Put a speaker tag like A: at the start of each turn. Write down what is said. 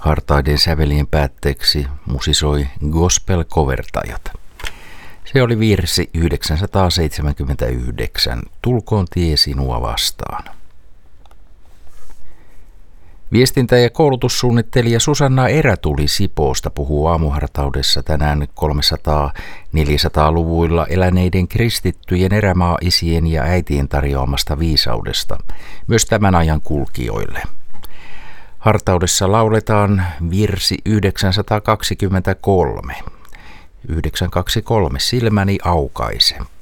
A: Hartaiden sävelien päätteeksi musisoi gospel-kovertajat. Se oli virsi 979, Tulkoon tie sinua vastaan. Viestintä- ja koulutussuunnittelija Susanna Erätuli Sipoosta puhuu aamuhartaudessa tänään 300-400-luvuilla eläneiden kristittyjen erämaa-isien ja äitien tarjoamasta viisaudesta, myös tämän ajan kulkijoille. Hartaudessa lauletaan virsi 923. 923, silmäni aukaise.